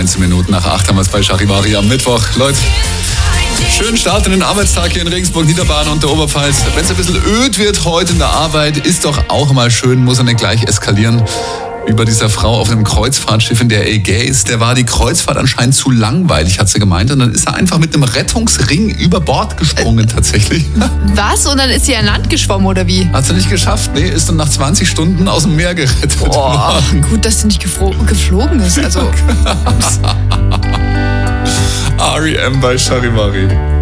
19 Minuten nach 8 haben wir es bei Charivari am Mittwoch. Leute, schönen Start in den Arbeitstag hier in Regensburg, Niederbayern und der Oberpfalz. Wenn es ein bisschen öd wird heute in der Arbeit, ist doch auch mal schön, muss er nicht gleich eskalieren. Wie bei dieser Frau auf einem Kreuzfahrtschiff in der Ägäis. Der war die Kreuzfahrt anscheinend zu langweilig, hat sie gemeint. Und dann ist er einfach mit einem Rettungsring über Bord gesprungen tatsächlich. Was? Und dann ist sie an Land geschwommen, oder wie? Hat sie nicht geschafft. Nee, ist dann nach 20 Stunden aus dem Meer gerettet worden. Gut, dass sie nicht geflogen ist. Also. R.E.M. bei Charivari.